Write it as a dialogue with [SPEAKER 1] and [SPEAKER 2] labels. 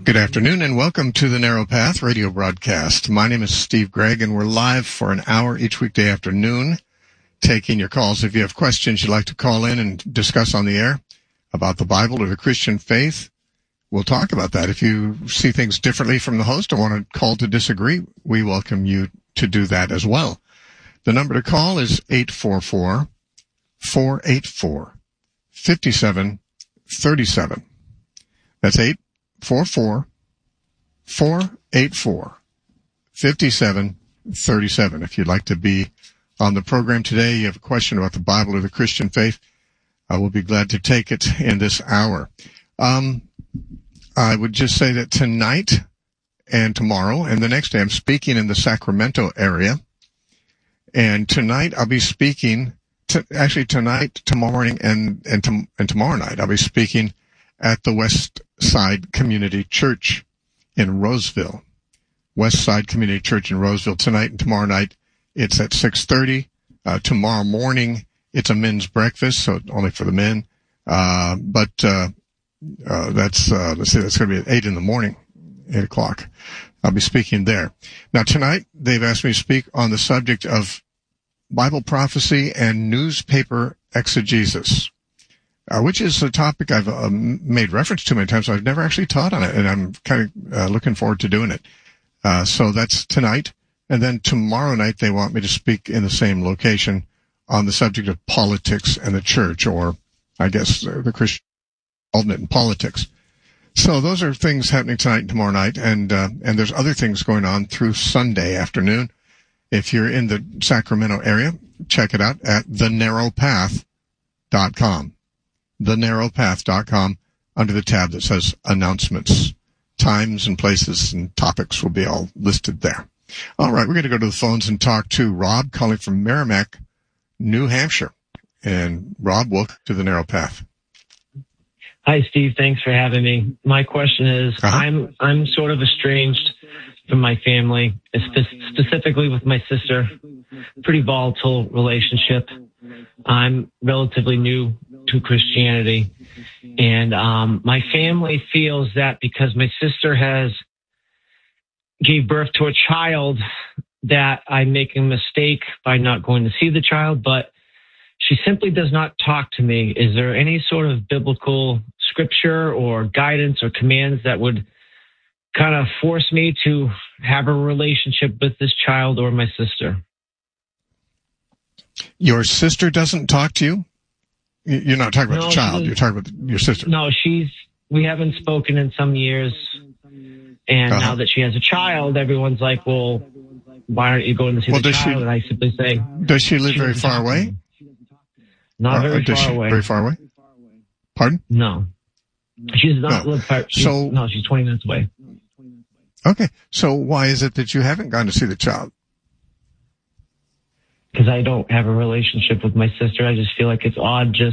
[SPEAKER 1] Good afternoon and welcome to the Narrow Path radio broadcast. My name is Steve Gregg and we're live for an hour each weekday afternoon, taking your calls. If you have questions you'd like to call in and discuss on the air about the Bible or the Christian faith, we'll talk about that. If you see things differently from the host or want to call to disagree, we welcome you to do that as well. The number to call is 844-484-5737. That's 844-484-5737. If you'd like to be on the program today, you have a question about the Bible or the Christian faith, I will be glad to take it in this hour. I would just say that tonight and tomorrow and the next day I'm speaking in the Sacramento area. And tonight I'll be speaking, tonight, tomorrow morning, and tomorrow night I'll be speaking at the West Side Community Church in Roseville. West Side Community Church in Roseville. Tonight and tomorrow night, it's at 6:30. Tomorrow morning, it's a men's breakfast, so only for the men. Let's see, that's going to be at 8 in the morning, 8 o'clock. I'll be speaking there. Now tonight, they've asked me to speak on the subject of Bible prophecy and newspaper exegesis, which is a topic I've made reference to many times. I've never actually taught on it, and I'm kind of looking forward to doing it. So that's tonight. And then tomorrow night, they want me to speak in the same location on the subject of politics and the church, or I guess the Christian involvement in politics. So those are things happening tonight and tomorrow night, and there's other things going on through Sunday afternoon. If you're in the Sacramento area, check it out at thenarrowpath.com. thenarrowpath.com, under the tab that says announcements. Times and places and topics will be all listed there. All right, we're going to go to the phones and talk to Rob calling from Merrimack, New Hampshire. And Rob, welcome to the Narrow Path.
[SPEAKER 2] Hi, Steve. Thanks for having me. My question is, I'm sort of estranged from my family, specifically with my sister. Pretty volatile relationship. I'm relatively new to Christianity, and my family feels that because my sister gave birth to a child, that I'm making a mistake by not going to see the child, but she simply does not talk to me. Is there any sort of biblical scripture or guidance or commands that would kind of force me to have a relationship with this child or my sister?
[SPEAKER 1] Your sister doesn't talk to you? You're not talking about the child. You're talking about your sister.
[SPEAKER 2] No, we haven't spoken in some years. And now that she has a child, everyone's like, well, why aren't you going to see the child? And I simply say,
[SPEAKER 1] does she live very far away?
[SPEAKER 2] Not very far away.
[SPEAKER 1] Very far away? Pardon?
[SPEAKER 2] No. She does not live far. No, she's 20 minutes away.
[SPEAKER 1] Okay. So why is it that you haven't gone to see the child?
[SPEAKER 2] Because I don't have a relationship with my sister. I just feel like it's odd just